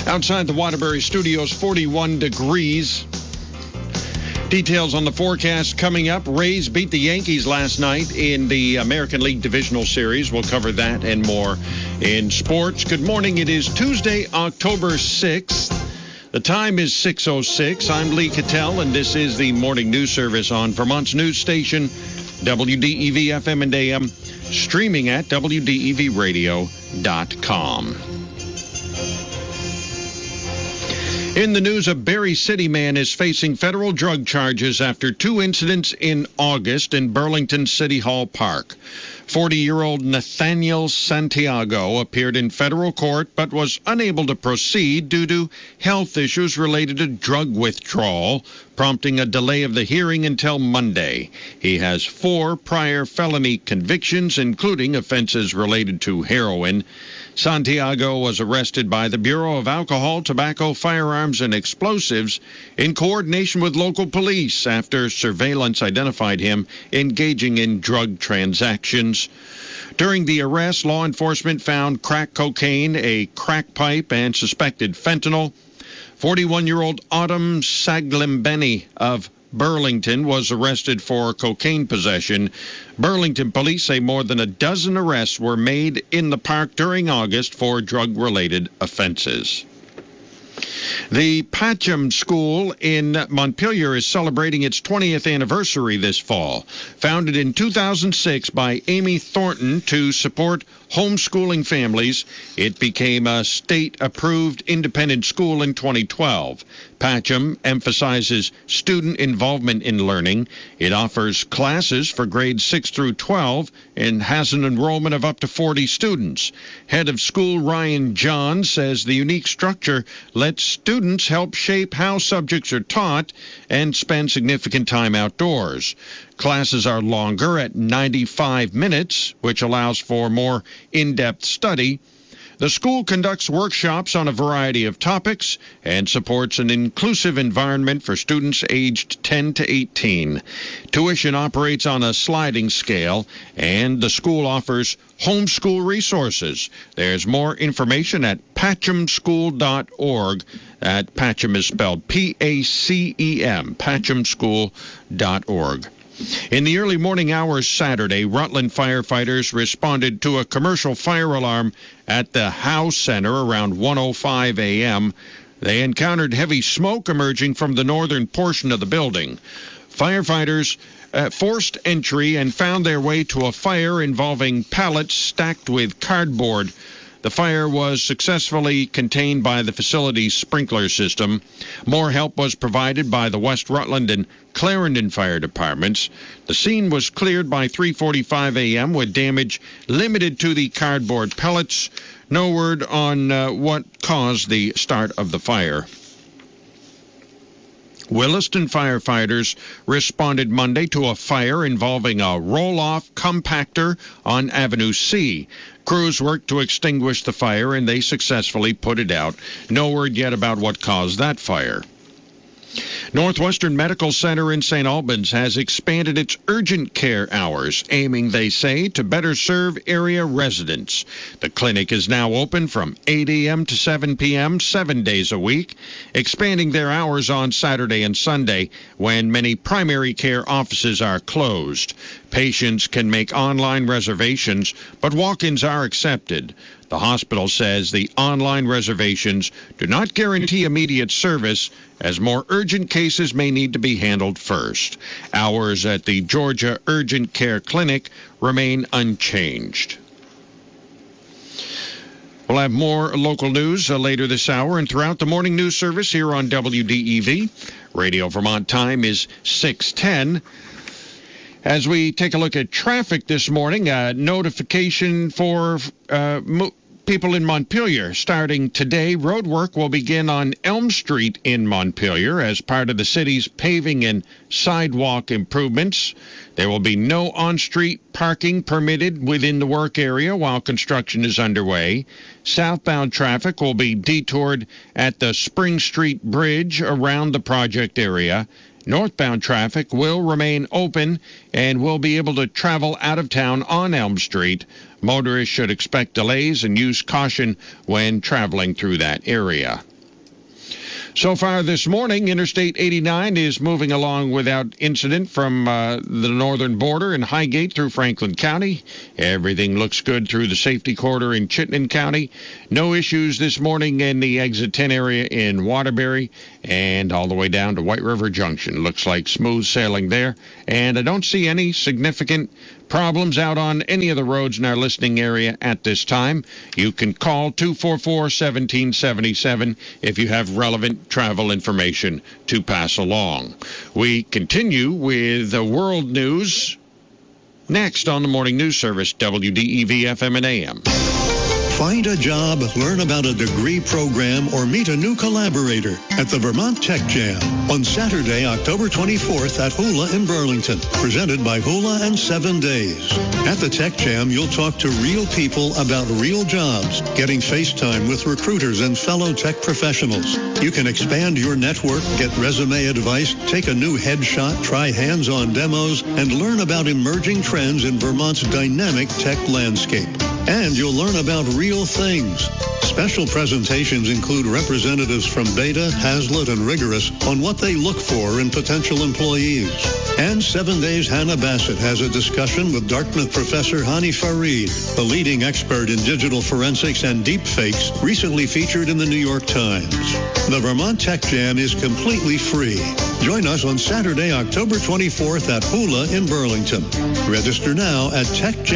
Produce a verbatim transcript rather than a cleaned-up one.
Outside the Waterbury Studios, forty-one degrees. Details on the forecast coming up. Rays beat the Yankees last night in the American League Divisional Series. We'll cover that and more in sports. Good morning. It is Tuesday, October sixth. The time is six oh six. I'm Lee Cattell, and this is the morning news service on Vermont's news station, W D E V F M and A M, streaming at W D E V radio dot com. In the news, a Berry City man is facing federal drug charges after two incidents in August in Burlington City Hall Park. forty-year-old Nathaniel Santiago appeared in federal court but was unable to proceed due to health issues related to drug withdrawal, prompting a delay of the hearing until Monday. He has four prior felony convictions, including offenses related to heroin. Santiago was arrested by the Bureau of Alcohol, Tobacco, Firearms, and Explosives in coordination with local police after surveillance identified him engaging in drug transactions. During the arrest, law enforcement found crack cocaine, a crack pipe, and suspected fentanyl. forty-one-year-old Autumn Saglimbeni of Burlington was arrested for cocaine possession. Burlington police say more than a dozen arrests were made in the park during August for drug-related offenses. The Patcham School in Montpelier is celebrating its twentieth anniversary this fall. Founded in two thousand six by Amy Thornton to support homeschooling families, it became a state-approved independent school in twenty twelve. Patcham emphasizes student involvement in learning. It offers classes for grades six through twelve and has an enrollment of up to forty students. Head of school Ryan John says the unique structure lets students help shape how subjects are taught and spend significant time outdoors. Classes are longer at ninety-five minutes, which allows for more in-depth study. The school conducts workshops on a variety of topics and supports an inclusive environment for students aged ten to eighteen. Tuition operates on a sliding scale, and the school offers homeschool resources. There's more information at patcham school dot org. At Patcham is spelled P A C E M, patcham school dot org. In the early morning hours Saturday, Rutland firefighters responded to a commercial fire alarm at the Howe Center around one oh five a.m. They encountered heavy smoke emerging from the northern portion of the building. Firefighters uh, forced entry and found their way to a fire involving pallets stacked with cardboard. The fire was successfully contained by the facility's sprinkler system. More help was provided by the West Rutland and Clarendon fire departments. The scene was cleared by three forty-five a.m. with damage limited to the cardboard pellets. No word on uh, what caused the start of the fire. Williston firefighters responded Monday to a fire involving a roll-off compactor on Avenue C. Crews worked to extinguish the fire, and they successfully put it out. No word yet about what caused that fire. Northwestern Medical Center in Saint Albans has expanded its urgent care hours, aiming, they say, to better serve area residents. The clinic is now open from eight a.m. to seven p.m., seven days a week, expanding their hours on Saturday and Sunday when many primary care offices are closed. Patients can make online reservations, but walk-ins are accepted. The hospital says the online reservations do not guarantee immediate service, as more urgent cases may need to be handled first. Hours at the Georgia Urgent Care Clinic remain unchanged. We'll have more local news uh, later this hour and throughout the morning news service here on W D E V. Radio Vermont time is six ten. As we take a look at traffic this morning, a notification for uh, mo- people in Montpelier starting today. Road work will begin on Elm Street in Montpelier as part of the city's paving and sidewalk improvements. There will be no on-street parking permitted within the work area while construction is underway. Southbound traffic will be detoured at the Spring Street Bridge around the project area. Northbound traffic will remain open and will be able to travel out of town on Elm Street. Motorists should expect delays and use caution when traveling through that area. So far this morning, Interstate eighty-nine is moving along without incident from uh, the northern border in Highgate through Franklin County. Everything looks good through the safety corridor in Chittenden County. No issues this morning in the exit ten area in Waterbury, and all the way down to White River Junction. Looks like smooth sailing there, and I don't see any significant problems out on any of the roads in our listening area at this time. You can call two four four, one seven seven seven if you have relevant travel information to pass along. We continue with the world news next on the Morning News Service, W D E V F M and A M. Find a job, learn about a degree program, or meet a new collaborator at the Vermont Tech Jam on Saturday, October twenty-fourth at Hula in Burlington, presented by Hula and Seven Days. At the Tech Jam, you'll talk to real people about real jobs, getting FaceTime with recruiters and fellow tech professionals. You can expand your network, get resume advice, take a new headshot, try hands-on demos, and learn about emerging trends in Vermont's dynamic tech landscape. And you'll learn about real things. Special presentations include representatives from Beta, Hazlitt, and Rigorous on what they look for in potential employees. And Seven Days Hannah Bassett has a discussion with Dartmouth professor Hani Farid, a leading expert in digital forensics and deepfakes, recently featured in the New York Times. The Vermont Tech Jam is completely free. Join us on Saturday, October twenty-fourth at Hula in Burlington. Register now at tech jam